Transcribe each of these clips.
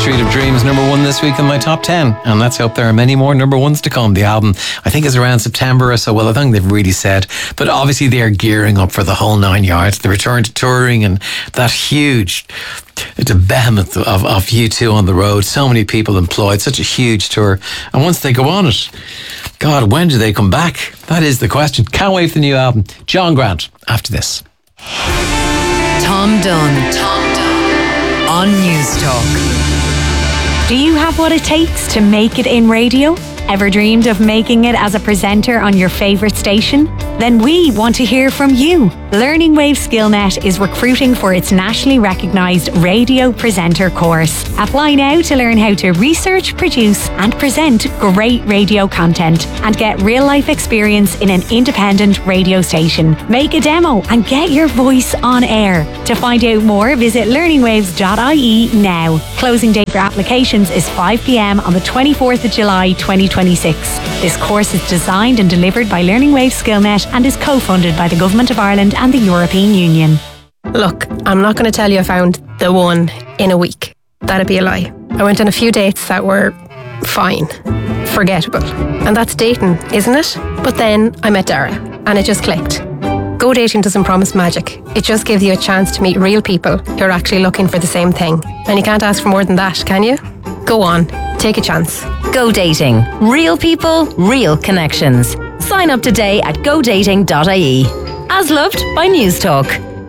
Street of Dreams, number one this week in my top 10. And let's hope there are many more number ones to come. The album, I think, is around September or so. Well, I think they've really said. But obviously they are gearing up for the whole 9 yards. The return to touring and that huge... It's a behemoth of U2 on the road. So many people employed. Such a huge tour. And once they go on it, God, when do they come back? That is the question. Can't wait for the new album. John Grant, after this. Tom Dunn on News Talk. Do you have what it takes to make it in radio? Ever dreamed of making it as a presenter on your favourite station? Then we want to hear from you. Learning Wave SkillNet is recruiting for its nationally recognised radio presenter course. Apply now to learn how to research, produce and present great radio content and get real-life experience in an independent radio station. Make a demo and get your voice on air. To find out more, visit learningwaves.ie now. Closing date for applications is 5 p.m. on the 24th of July 2026. This course is designed and delivered by Learning Wave SkillNet and is co-funded by the Government of Ireland and the European Union. Look, I'm not going to tell you I found the one in a week. That'd be a lie. I went on a few dates that were fine, forgettable. And that's dating, isn't it? But then I met Dara and it just clicked. Go Dating doesn't promise magic. It just gives you a chance to meet real people who are actually looking for the same thing. And you can't ask for more than that, can you? Go on, take a chance. Go Dating. Real people, real connections. Sign up today at godating.ie. As loved by News Talk.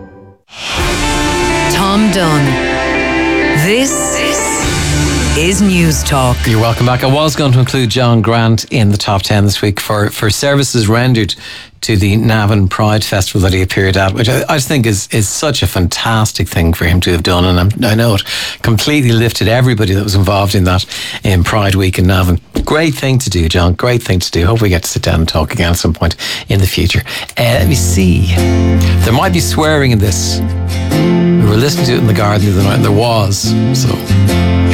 Tom Dunn. This is News Talk. You're welcome back. I was going to include John Grant in the top 10 this week for services rendered to the Navan Pride Festival that he appeared at, which I just think is such a fantastic thing for him to have done. And I know it completely lifted everybody that was involved in that in Pride Week in Navan. Great thing to do, John. Great thing to do. Hope we get to sit down and talk again at some point in the future. Let me see. There might be swearing in this. We were listening to it in the garden the other night, and there was. So